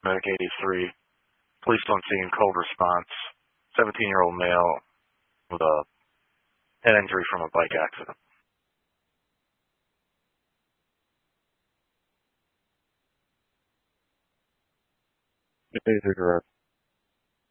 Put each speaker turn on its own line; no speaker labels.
Medic 83. Police on scene, cold response. 17-year-old male with a head injury from a bike accident.
Taser direct.